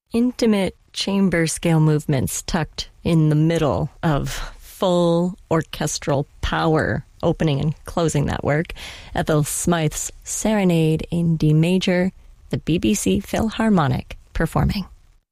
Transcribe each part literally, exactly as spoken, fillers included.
intimate chamber scale movements tucked in the middle of full orchestral power, opening and closing that work. Ethel Smythe's Serenade in D major, the B B C Philharmonic performing.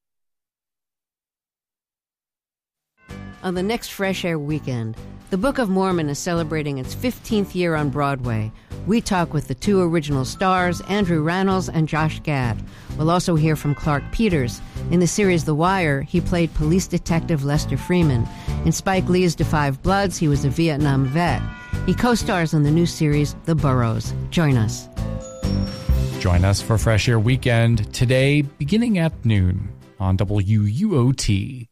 On the next Fresh Air weekend, the Book of Mormon is celebrating its fifteenth year on Broadway. We talk with the two original stars, Andrew Rannells and Josh Gad. We'll also hear from Clark Peters. In the series The Wire, he played police detective Lester Freeman. In Spike Lee's Da Five Bloods, he was a Vietnam vet. He co-stars in the new series The Burrows. Join us. Join us for Fresh Air Weekend today, beginning at noon on W U O T.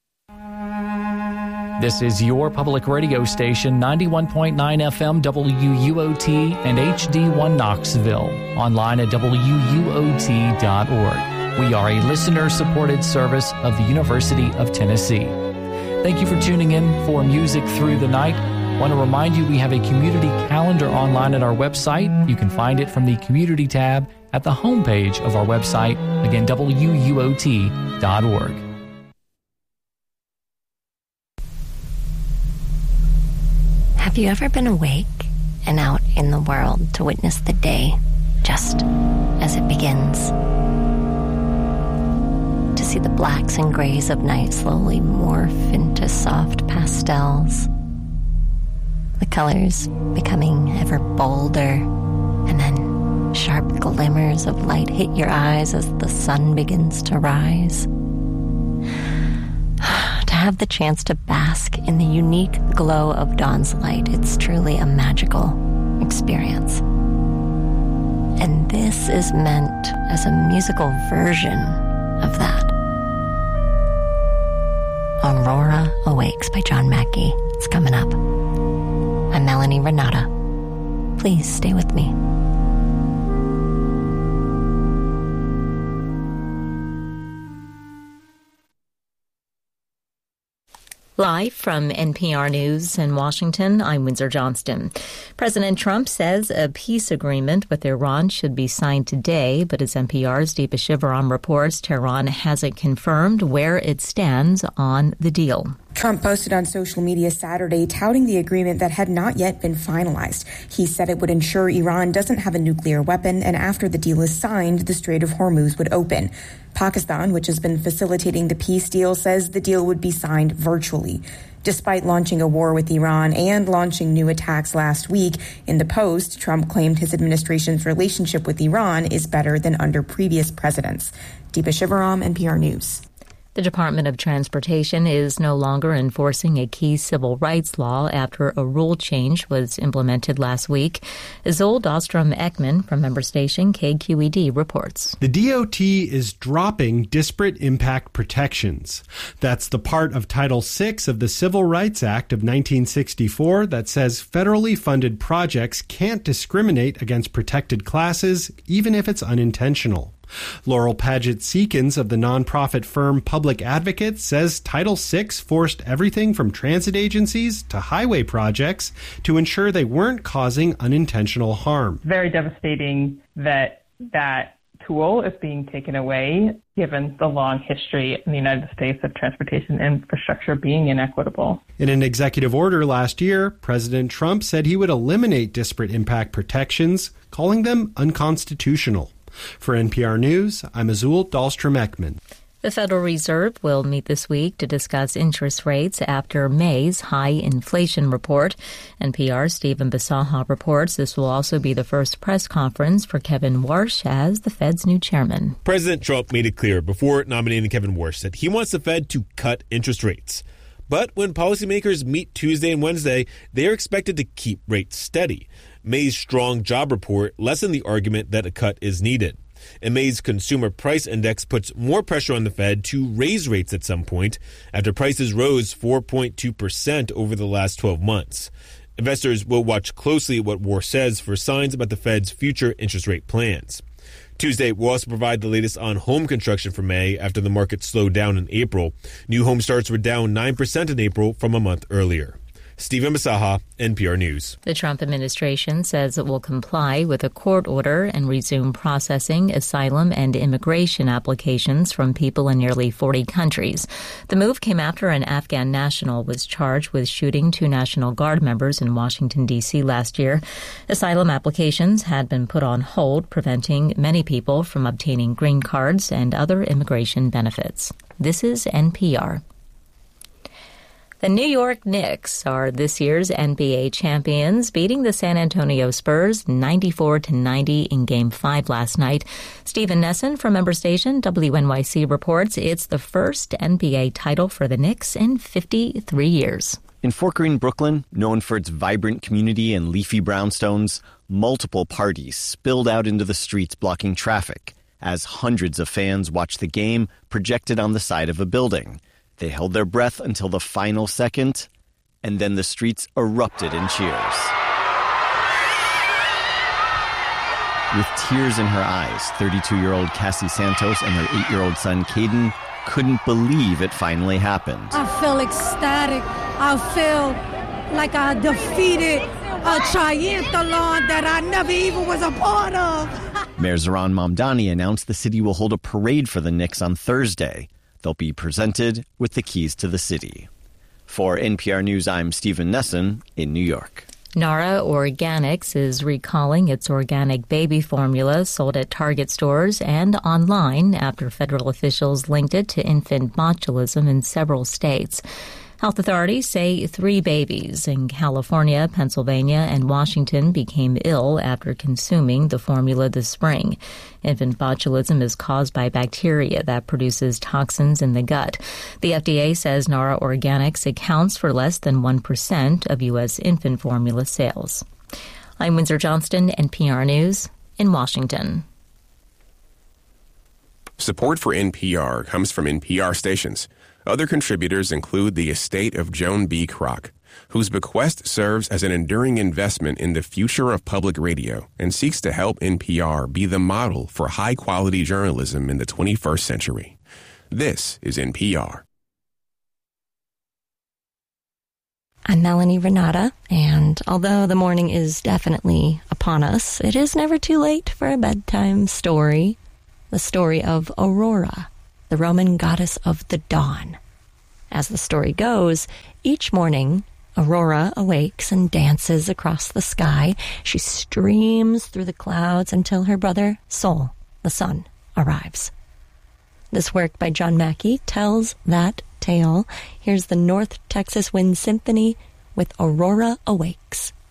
This is your public radio station, ninety-one point nine F M W U O T and H D one Knoxville, online at W U O T dot org. We are a listener-supported service of the University of Tennessee. Thank you for tuning in for Music Through the Night. I want to remind you we have a community calendar online at our website. You can find it from the Community tab at the homepage of our website, again, W U O T dot org. Have you ever been awake and out in the world to witness the day just as it begins? To see the blacks and grays of night slowly morph into soft pastels, the colors becoming ever bolder, and then sharp glimmers of light hit your eyes as the sun begins to rise. To have the chance to bask in the unique glow of dawn's light, it's truly a magical experience. And this is meant as a musical version of that. Aurora Awakes by John Mackey. It's coming up. I'm Melanie Renata. Please stay with me. Live from N P R News in Washington, I'm Windsor Johnston. President Trump says a peace agreement with Iran should be signed today, but as N P R's Deepa Shivaram reports, Tehran hasn't confirmed where it stands on the deal. Trump posted on social media Saturday touting the agreement that had not yet been finalized. He said it would ensure Iran doesn't have a nuclear weapon, and after the deal is signed, the Strait of Hormuz would open. Pakistan, which has been facilitating the peace deal, says the deal would be signed virtually. Despite launching a war with Iran and launching new attacks last week, in the Post, Trump claimed his administration's relationship with Iran is better than under previous presidents. Deepa Shivaram, N P R News. The Department of Transportation is no longer enforcing a key civil rights law after a rule change was implemented last week. Azul Dahlstrom-Ekman from member station K Q E D reports. The D O T is dropping disparate impact protections. That's the part of Title six of the Civil Rights Act of nineteen sixty-four that says federally funded projects can't discriminate against protected classes, even if it's unintentional. Laurel Paget Seekins of the nonprofit firm Public Advocate says Title six forced everything from transit agencies to highway projects to ensure they weren't causing unintentional harm. Very devastating that that tool is being taken away, given the long history in the United States of transportation infrastructure being inequitable. In an executive order last year, President Trump said he would eliminate disparate impact protections, calling them unconstitutional. For N P R News, I'm Azul Dahlstrom-Ekman. The Federal Reserve will meet this week to discuss interest rates after May's high inflation report. N P R's Stephen Bisaha reports this will also be the first press conference for Kevin Warsh as the Fed's new chairman. President Trump made it clear before nominating Kevin Warsh that he wants the Fed to cut interest rates. But when policymakers meet Tuesday and Wednesday, they are expected to keep rates steady. May's strong job report lessened the argument that a cut is needed. And May's consumer price index puts more pressure on the Fed to raise rates at some point after prices rose four point two percent over the last twelve months. Investors will watch closely what Warsh says for signs about the Fed's future interest rate plans. Tuesday, we'll also provide the latest on home construction for May after the market slowed down in April. New home starts were down nine percent in April from a month earlier. Stephen Masaha, N P R News. The Trump administration says it will comply with a court order and resume processing asylum and immigration applications from people in nearly forty countries. The move came after an Afghan national was charged with shooting two National Guard members in Washington, D C last year. Asylum applications had been put on hold, preventing many people from obtaining green cards and other immigration benefits. This is N P R. The New York Knicks are this year's N B A champions, beating the San Antonio Spurs ninety-four to ninety in Game five last night. Stephen Nesson from member station W N Y C reports it's the first N B A title for the Knicks in fifty-three years. In Fort Greene, Brooklyn, known for its vibrant community and leafy brownstones, multiple parties spilled out into the streets blocking traffic as hundreds of fans watched the game projected on the side of a building. They held their breath until the final second, and then the streets erupted in cheers. With tears in her eyes, thirty-two-year-old Cassie Santos and her eight-year-old son Caden couldn't believe it finally happened. I feel ecstatic. I feel like I defeated a triathlon that I never even was a part of. Mayor Zohran Mamdani announced the city will hold a parade for the Knicks on Thursday. They'll be presented with the keys to the city. For N P R News, I'm Stephen Nesson in New York. Nara Organics is recalling its organic baby formula sold at Target stores and online after federal officials linked it to infant botulism in several states. Health authorities say three babies in California, Pennsylvania, and Washington became ill after consuming the formula this spring. Infant botulism is caused by bacteria that produces toxins in the gut. The F D A says Nara Organics accounts for less than one percent of U S infant formula sales. I'm Windsor Johnston, N P R News in Washington. Support for N P R comes from N P R stations. Other contributors include the estate of Joan B. Kroc, whose bequest serves as an enduring investment in the future of public radio and seeks to help N P R be the model for high-quality journalism in the twenty-first century. This is N P R. I'm Melanie Renata, and although the morning is definitely upon us, it is never too late for a bedtime story. The story of Aurora, the Roman goddess of the dawn. As the story goes, each morning, Aurora awakes and dances across the sky. She streams through the clouds until her brother, Sol, the sun, arrives. This work by John Mackey tells that tale. Here's the North Texas Wind Symphony with Aurora Awakes.